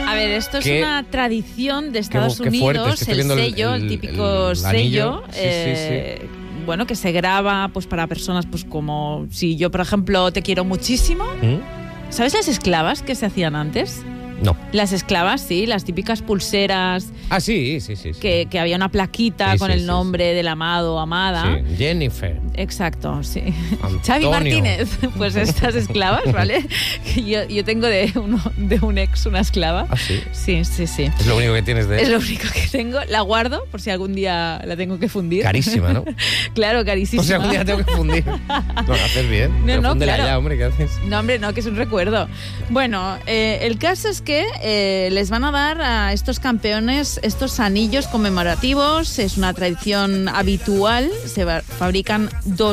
A ver, esto es ¿Qué? una tradición de Estados Qué fuerte, Unidos, estoy el viendo sello, el típico el anillo. sello. Sí. Bueno, que se graba pues para personas pues como si yo, por ejemplo, te quiero muchísimo. ¿Sabes las esclavas que se hacían antes? No. Las esclavas, sí, las típicas pulseras. Ah, sí. Que había una plaquita Sí, con sí, el sí, nombre del amado o amada. Sí, Jennifer. Exacto, sí. Antonio. Xavi Martínez, pues estas esclavas, ¿vale? Yo tengo de un ex una esclava. Ah, sí. Sí. Es lo único que tienes de Es él. lo único que tengo. La guardo por si algún día la tengo que fundir. Carísima, ¿no? Claro, carísima. O sea, un día tengo que fundir. No, lo haces bien. No, Pero no, fúndela claro. ya, hombre, ¿qué haces? No, hombre, no, que es un recuerdo. Bueno, el caso es que les van a dar a estos campeones estos anillos conmemorativos. Es una tradición habitual. Se fabrican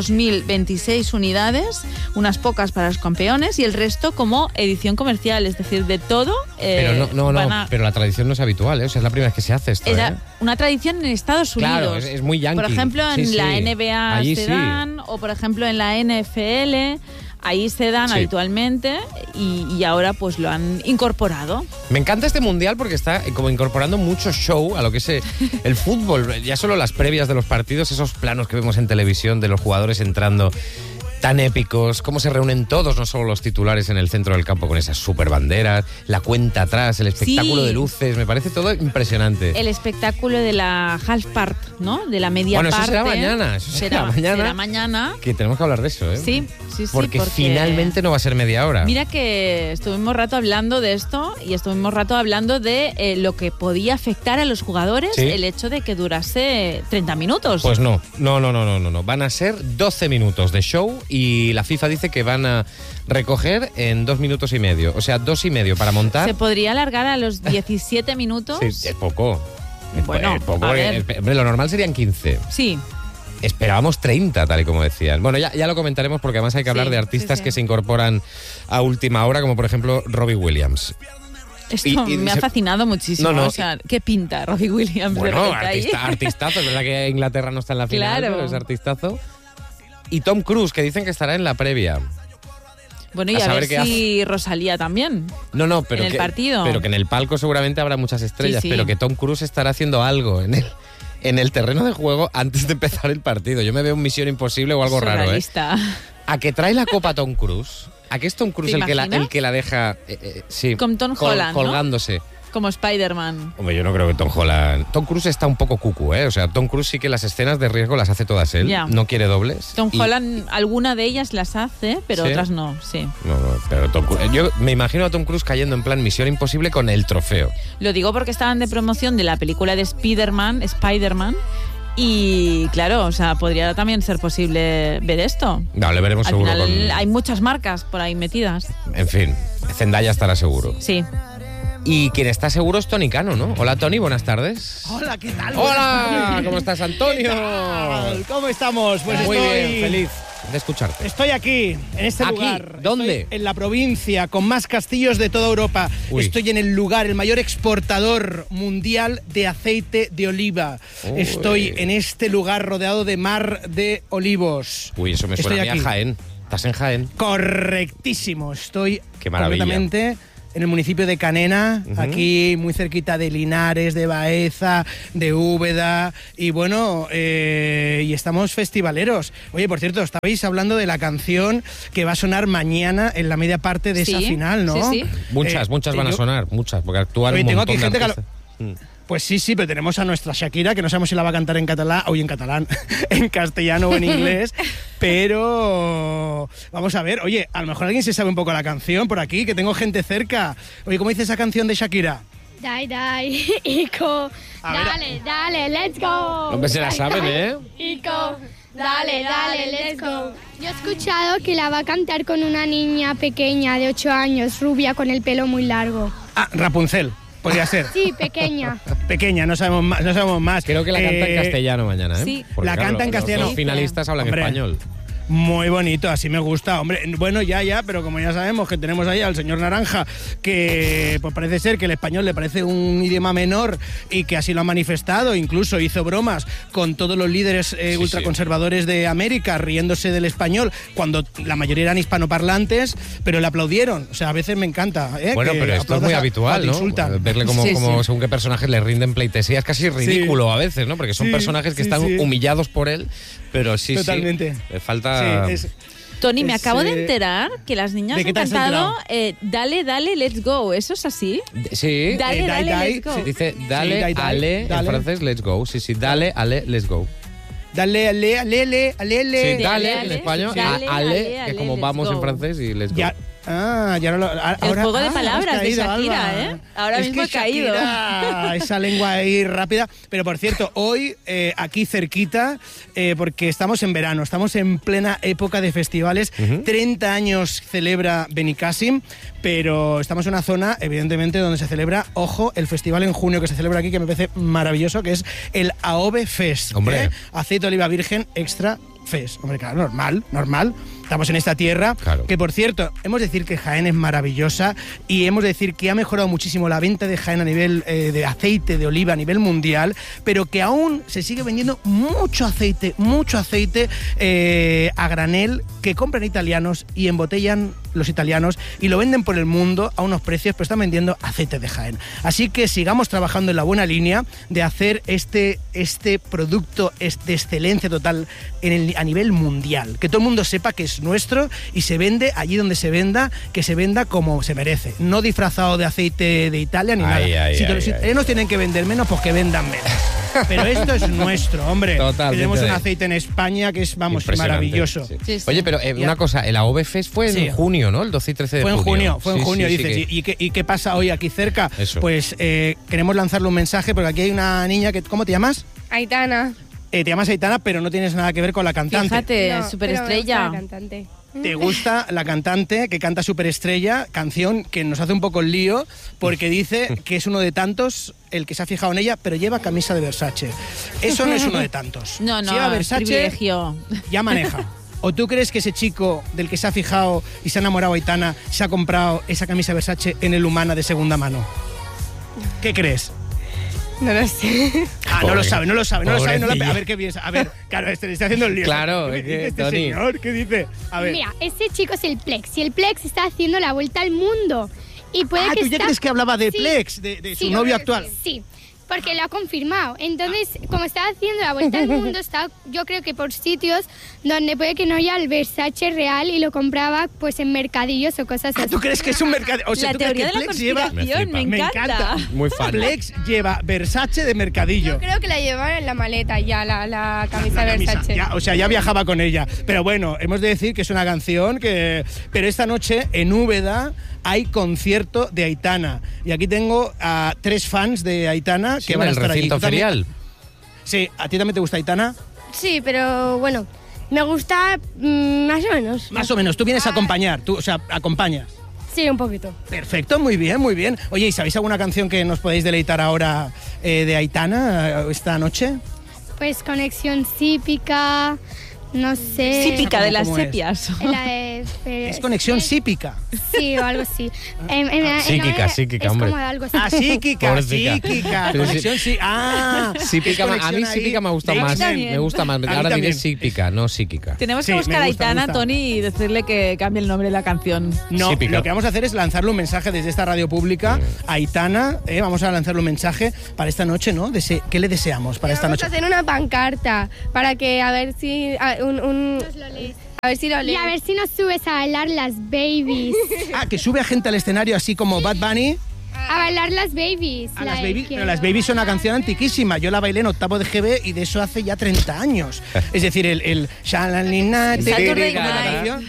2026 unidades, unas pocas para los campeones y el resto como edición comercial, es decir, de todo. Pero pero la tradición no es habitual, ¿eh? O sea, es la primera vez que se hace esto, Era ¿eh? una tradición en Estados Unidos. Claro, es muy yankee. Por ejemplo, en Sí, la sí. NBA Allí se sí. dan, o por ejemplo en la NFL, ahí se dan Sí. habitualmente y ahora pues lo han incorporado. Me encanta este mundial porque está como incorporando mucho show a lo que es el fútbol. Ya solo las previas de los partidos, esos planos que vemos en televisión de los jugadores entrando tan épicos, cómo se reúnen todos, no solo los titulares en el centro del campo con esas super banderas, la cuenta atrás, el espectáculo Sí. de luces, me parece todo impresionante. El espectáculo de la half part, ¿no? De la media Bueno, eso parte. será mañana, Será mañana. Que tenemos que hablar de eso, ¿eh? Sí. Porque finalmente no va a ser media hora. Mira que estuvimos rato hablando de esto y estuvimos rato hablando de lo que podía afectar a los jugadores, ¿Sí? el hecho de que durase 30 minutos. Pues no. Van a ser 12 minutos de show y la FIFA dice que van a recoger en 2 minutos y medio. O sea, 2 y medio para montar. ¿Se podría alargar a los 17 minutos? Sí, es poco. Bueno, Es poco. a ver. Hombre, lo normal serían 15. Sí. Esperábamos 30, tal y como decían. Bueno, ya lo comentaremos porque además hay que hablar Sí, de artistas sí. que se incorporan a última hora, como por ejemplo Robbie Williams. Esto Y me ha fascinado muchísimo. No. O sea, ¿qué pinta Robbie Williams? Bueno, de repente ahí? artistazo. Es verdad que Inglaterra no está en la final, Claro. pero es artistazo. Y Tom Cruise, que dicen que estará en la previa. Bueno, y a a saber ver qué si Rosalía también. No, pero En el partido. Pero que en el palco seguramente habrá muchas estrellas, Sí. pero que Tom Cruise estará haciendo algo en el terreno de juego antes de empezar el partido. Yo me veo un Misión Imposible o algo raro, ¿eh? Surrealista. ¿A que trae la copa Tom Cruise? ¿A que es Tom Cruise ¿Te el imaginas? que la deja sí, Con Tom Holland, ¿no? colgándose? Como Spider-Man. Hombre, yo no creo que Tom Holland... Tom Cruise está un poco cucu, ¿eh? O sea, Tom Cruise sí que las escenas de riesgo las hace todas él. Ya. No quiere dobles. Tom Y- Holland, alguna de ellas las hace, pero ¿Sí? otras no, sí. No, pero Tom Cruise... Yo me imagino a Tom Cruise cayendo en plan Misión Imposible con el trofeo. Lo digo porque estaban de promoción de la película de Spider-Man, y claro, o sea, podría también ser posible ver esto. No, le veremos Al seguro final con... hay muchas marcas por ahí metidas. En fin, Zendaya estará seguro. Sí. Y quien está seguro es Tony Cano, ¿no? Hola, Tony, buenas tardes. Hola, ¿qué tal? Hola, ¿cómo estás, Antonio? ¿Qué tal? ¿Cómo estamos? Pues Muy estoy bien, feliz de escucharte. Estoy aquí, en este ¿Aquí? lugar. ¿Dónde? Estoy en la provincia con más castillos de toda Europa. Uy. Estoy en el lugar, el mayor exportador mundial de aceite de oliva. Uy. Estoy en este lugar rodeado de mar de olivos. Uy, eso me Estoy suena a mí aquí. a Jaén. ¿Estás en Jaén? Correctísimo. Estoy Qué maravilla. completamente en el municipio de Canena, aquí muy cerquita de Linares, de Baeza, de Úbeda, y bueno, y estamos festivaleros. Oye, por cierto, estabais hablando de la canción que va a sonar mañana en la media parte de esa Sí, final, ¿no? sí, sí. Muchas van a yo- sonar, muchas, porque actúan Oye, un tengo montón aquí de gente que artistas. Pues sí, pero tenemos a nuestra Shakira, que no sabemos si la va a cantar en catalán, o en catalán, en castellano o en inglés, pero vamos a ver, oye, a lo mejor alguien se sabe un poco la canción por aquí, que tengo gente cerca. Oye, ¿cómo dice esa canción de Shakira? Dai, dai, Ico, A ver, dale, dale, let's go. Hombre, se la Dai, saben, dai, ¿eh? Ico, dale, dale, let's go. Yo he escuchado que la va a cantar con una niña pequeña de 8 años, rubia, con el pelo muy largo. Ah, Rapunzel, podría ser. Sí, pequeña. Pequeña, no sabemos más. Creo que la canta en castellano mañana, ¿eh? Sí. Porque, La canta en castellano. Los dos finalistas hablan Hombre. español. Muy bonito, así me gusta. Hombre, bueno, ya, pero como ya sabemos que tenemos ahí al señor Naranja, que pues parece ser que el español le parece un idioma menor y que así lo ha manifestado, incluso hizo bromas con todos los líderes ultraconservadores de América, riéndose del español, cuando la mayoría eran hispanoparlantes, pero le aplaudieron. O sea, a veces me encanta. Bueno, pero esto es muy habitual, ¿no? Verle como según qué personajes le rinden pleitesía, es casi ridículo a veces, ¿no? Porque son personajes que están humillados por él, pero totalmente. Le falta... Tony, me acabo de enterar que las niñas han cantado dale, dale, let's go. ¿Eso es así? Sí. Dale, let's go. Dice dale, ale, en francés, let's go. Sí, dale, ale, let's go. Dale, ale. Sí, dale, en español. Ale, que es como vamos en francés y let's go. Ya no lo... Ahora, el juego de palabras caído, de Shakira, Alba. ¿eh? Ahora mismo he caído. Esa lengua ahí rápida. Pero por cierto, hoy aquí cerquita, porque estamos en verano, estamos en plena época de festivales. 30 años celebra Benicàssim, pero estamos en una zona, evidentemente, donde se celebra, ojo, el festival en junio que se celebra aquí, que me parece maravilloso, que es el AOVE Fest. Hombre. Aceite de oliva virgen extra Fest. Hombre, claro, normal. Estamos en esta tierra, claro. Que por cierto, hemos de decir que Jaén es maravillosa y hemos de decir que ha mejorado muchísimo la venta de Jaén a nivel de aceite de oliva a nivel mundial, pero que aún se sigue vendiendo mucho aceite a granel que compran italianos y embotellan los italianos y lo venden por el mundo a unos precios, pero están vendiendo aceite de Jaén. Así que sigamos trabajando en la buena línea de hacer este producto de excelencia total a nivel mundial, que todo el mundo sepa que es nuestro y se vende allí donde se venda, que se venda como se merece, no disfrazado de aceite de Italia ni nada. Si los italianos tienen que vender menos, pues que vendan menos. Pero esto es nuestro, hombre. Totalmente. Tenemos un aceite en España que es, maravilloso. Sí. Oye, pero una cosa, el AOVE Fest fue en junio, ¿no? El 12 y 13 de junio. Fue en junio, dices. ¿Y qué pasa hoy aquí cerca? Eso. Pues queremos lanzarle un mensaje, porque aquí hay una niña que... ¿Cómo te llamas? Aitana. Te llamas Aitana, pero no tienes nada que ver con la cantante. Fíjate, superestrella. Te gusta la cantante que canta Superestrella, canción que nos hace un poco el lío, porque dice que es uno de tantos el que se ha fijado en ella, pero lleva camisa de Versace. Eso no es uno de tantos. No, si lleva Versace, privilegio. Ya maneja. ¿O tú crees que ese chico del que se ha fijado y se ha enamorado Aitana se ha comprado esa camisa Versace en el Humana de segunda mano? ¿Qué crees? No lo sé. No lo sabe. A ver qué piensa. A ver, claro, le está haciendo el lío. Claro, ¿Qué dice este Tony. señor? ¿Qué dice? A ver. Mira, ese chico es el Plex y el Plex está haciendo la vuelta al mundo. Y puede que ¿tú ya crees que hablaba de Plex, de su novio actual? Sí, porque lo ha confirmado. Entonces, como está haciendo la vuelta al mundo, está, yo creo que por sitios donde puede que no haya el Versace real y lo compraba pues en mercadillos o cosas así. ¿Tú crees que es un mercadillo? O sea, la ¿tú crees teoría que de la Plex lleva... conspiración, me encanta. Muy fan. Plex lleva Versace de mercadillo. Yo creo que la llevaba en la maleta ya, la camisa La Versace. Ya viajaba con ella. Pero bueno, hemos de decir que es una canción que... Pero esta noche, en Úbeda, hay concierto de Aitana. Y aquí tengo a 3 fans de Aitana que van a estar allí. ¿El recinto ferial? Sí, ¿a ti también te gusta Aitana? Sí, pero bueno, me gusta más o menos. Más o menos, tú vienes a acompañar, acompañas. Sí, un poquito. Perfecto, muy bien, muy bien. Oye, ¿y sabéis alguna canción que nos podéis deleitar ahora de Aitana esta noche? Pues Conexión Sípica, no sé. Sípica de las ¿Cómo es? sepias. Es Conexión Sípica. Sí, o algo así. Psíquica, es hombre. como algo así. Ah, psíquica. Pero Conexión sí. Ah, Sípica, a mí sípica me gusta más. Me gusta más. Ahora diré sípica, no psíquica. Tenemos que Sí, buscar a me gusta, Aitana, me gusta. Tony, y decirle que cambie el nombre de la canción. No, Sípica. lo que vamos a hacer es lanzarle un mensaje desde esta radio pública a Aitana. Vamos a lanzarle un mensaje para esta noche, ¿no? ¿Qué le deseamos para esta Vamos noche? a hacer una pancarta para que a ver si a ver si lo Y lees. a ver si nos subes a bailar las babies. Ah, que sube a gente al escenario así como Bad Bunny. A bailar las babies. Ah, las babies, pero las babies son una canción antiquísima. Yo la bailé en octavo de GB y de eso hace ya 30 años. Es decir, el Shalalina, Saturday ¿cómo es la Night. canción?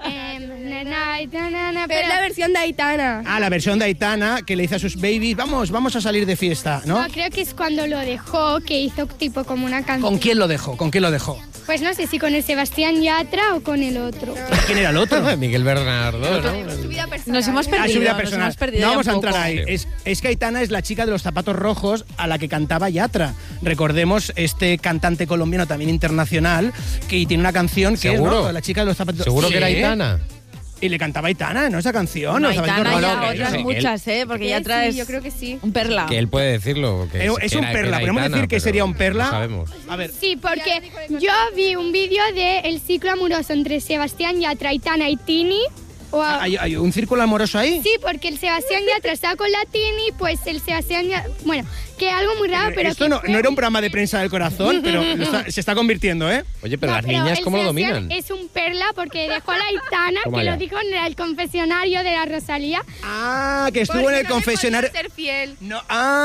Pero es la versión de Aitana. Ah, la versión de Aitana que le dice a sus babies, vamos a salir de fiesta, ¿no? No, creo que es cuando lo dejó, que hizo tipo como una canción. ¿Con quién lo dejó? ¿Con quién lo dejó? Pues no sé si con el Sebastián Yatra o con el otro. ¿Quién era el otro? Miguel Bernardo, ¿no? Su vida personal. Nos hemos Ah, perdido. su vida nos personal. hemos perdido No ya vamos a un entrar poco. ahí. Es que Aitana es la chica de los zapatos rojos a la que cantaba Yatra. Recordemos este cantante colombiano también internacional que tiene una canción que es, ¿Seguro? ¿no? La chica de los zapatos. Seguro Sí. que era Aitana. Y le cantaba Aitana, ¿no? Esa canción. No, los zapatos Aitana rojos. ya que otras él- muchas, porque ya Sí, traes yo creo que sí. un perla. Que él puede decirlo. Que Es que un era- perla. que era ¿Podemos Aitana, decir que pero sería un perla? no sabemos. A ver. Sí, porque yo vi un vídeo de el ciclo amoroso entre Sebastián Yatra, Aitana y Tini. ¿Hay un círculo amoroso ahí? Sí, porque el Sebastián Yatra está con la Tini, pues el Sebastián Yatra... Bueno, que algo muy raro, pero... Esto que no fue- era un programa de prensa del corazón, pero se está convirtiendo, ¿eh? Oye, pero No, las niñas, el ¿cómo lo Sebastián dominan? Es un perla porque dejó a la Aitana, Toma que ya. lo dijo en el confesionario de la Rosalía. Ah, que estuvo Porque en el no le confesionario. podía ser fiel. No,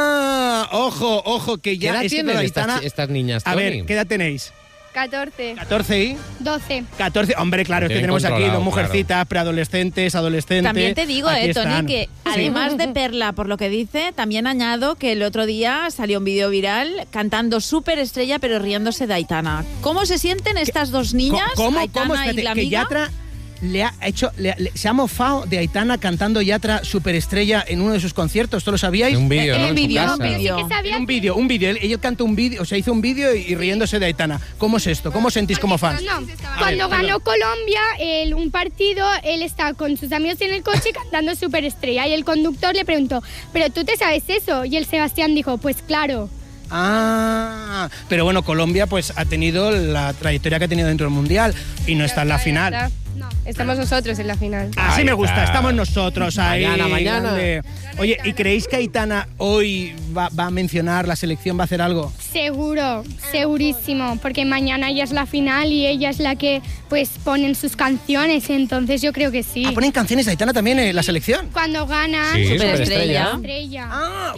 ojo, que ¿Qué ya edad es que tienen la estas, Aitana. estas niñas, A ver, Tony? ¿qué edad tenéis? 14. 14 y 12. 14. Hombre, claro, es que Bien tenemos aquí controlado, dos mujercitas, preadolescentes, adolescentes. También te digo, Aquí Tony, están. que además de perla, por lo que dice, también añado que el otro día salió un vídeo viral cantando Superestrella, pero riéndose de Aitana. ¿Cómo se sienten estas dos niñas, ¿Cómo? Aitana Espérate, y la que amiga? Yatra le ha hecho, se ha mofado de Aitana cantando Yatra Superestrella en uno de sus conciertos. ¿Esto lo sabíais? En un vídeo, En ¿no? el En su vídeo, casa. en un vídeo. Sí que sabía En un que- vídeo, Ella canta un vídeo, o sea, hizo un vídeo y riéndose de Aitana. ¿Cómo es esto? ¿Cómo os sentís como fans? No, A cuando ver, ganó Colombia un partido, él está con sus amigos en el coche cantando Superestrella y el conductor le preguntó, ¿pero tú te sabes eso? Y el Sebastián dijo, pues claro. Ah, pero bueno, Colombia pues ha tenido la trayectoria que ha tenido dentro del Mundial y no está en la final. No. Estamos nosotros en la final. Así Ahí me gusta, está. estamos nosotros ahí. Mañana. grande. Oye, ¿y creéis que Aitana hoy va a mencionar la selección, va a hacer algo? Seguro, segurísimo, porque mañana ya es la final y ella es la que pues ponen sus canciones, entonces yo creo que sí. Ah, ¿ponen canciones de Aitana también en la selección? Cuando ganan Sí, Superestrella. Estrella. Ah,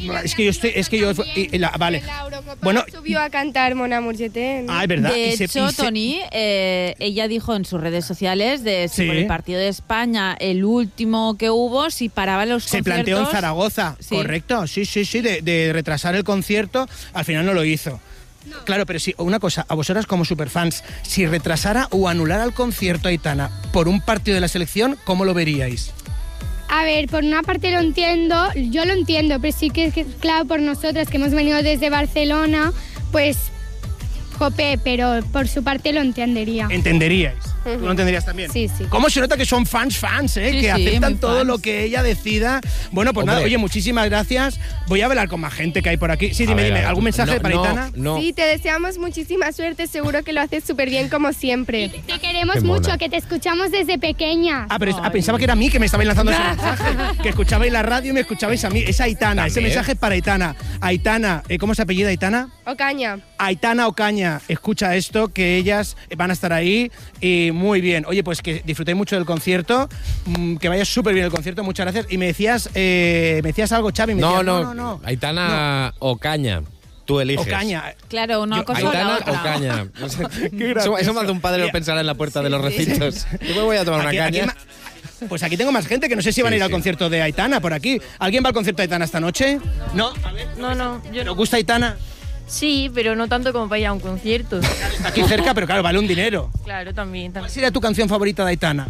vale. En la Eurocopa Bueno, subió a cantar Mon Amour je t'aime. ah, es verdad. De y se- hecho, y se- Tony, ella dijo en sus redes sociales de si Sí. por el partido de España, el último que hubo, si paraba los Se conciertos... planteó en Zaragoza, Sí. correcto, sí, de retrasar el concierto, al final no lo hizo. Claro, pero sí, una cosa, a vosotras como superfans, si retrasara o anulara el concierto Aitana por un partido de la selección, ¿cómo lo veríais? A ver, por una parte lo entiendo, yo lo entiendo, pero sí que claro, por nosotras que hemos venido desde Barcelona, pues, jope, pero por su parte lo entendería. ¿Entenderíais? ¿Tú lo entenderías también? Sí, sí. ¿Cómo se nota que son fans, Sí, que sí, aceptan muy todo fans. lo que ella decida? Bueno, pues nada, Hombre. oye, muchísimas gracias. Voy a hablar con más gente que hay por aquí. Sí, dime, ¿algún mensaje para Aitana? No. Sí, te deseamos muchísima suerte, seguro que lo haces súper bien como siempre. Te queremos Qué mona. mucho, que te escuchamos desde pequeña. Ah, pero pensaba que era a mí que me estabais lanzando ese mensaje. Que escuchabais la radio y me escuchabais a mí. Es Aitana, ese También. mensaje es para Aitana. Aitana, ¿cómo se apellida Aitana? Ocaña. Aitana Ocaña, escucha esto, que ellas van a estar ahí y muy bien. Oye, pues que disfrutéis mucho del concierto, que vaya súper bien el concierto, muchas gracias. Y me decías algo, Xavi. Me decías, No. Aitana Ocaña. Tú eliges. Ocaña. Claro, una cosa o la Aitana otra. Ocaña. No sé. gracioso. Eso más de un padre lo pensará en la puerta de los recintos. Yo me voy a tomar una Aquí- caña. Pues aquí tengo más gente que no sé si van a ir al concierto de Aitana por aquí. ¿Alguien va al concierto de Aitana esta noche? ¿No? A ver, No, yo ¿te no. gusta Aitana? Sí, pero no tanto como para ir a un concierto. Está aquí cerca, pero claro, vale un dinero. Claro, también. ¿Cuál sería tu canción favorita de Aitana?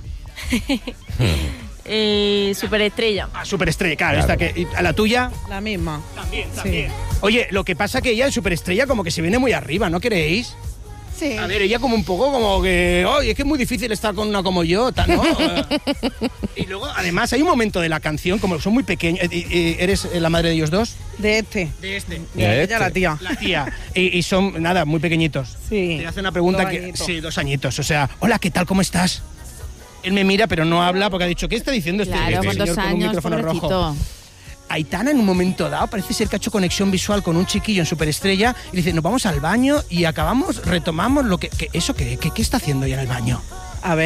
Superestrella. Ah, Superestrella, claro. Claro. Esta que, ¿y a la tuya? La misma. También. Oye, lo que pasa que ella en Superestrella como que se viene muy arriba, ¿no creéis? Sí. A ver, ella como un poco como que, oye, es que es muy difícil estar con una como yo, ¿no? Y luego, además, hay un momento de la canción, como son muy pequeños, ¿eres la madre de ellos dos? De este. De este. De ella, la tía. La tía. Y son, nada, muy pequeñitos. Sí. Te hace una pregunta 2 que... añitos. Sí, 2 añitos. O sea, hola, ¿qué tal? ¿Cómo estás? Él me mira, pero no habla porque ha dicho, ¿qué está diciendo este, Claro, este con señor 2 con un años, micrófono rojo? pobrecito. Aitana en un momento dado parece ser que ha hecho conexión visual con un chiquillo en Superestrella y dice, nos vamos al baño y retomamos lo que ¿eso qué está haciendo ya en el baño? A ver.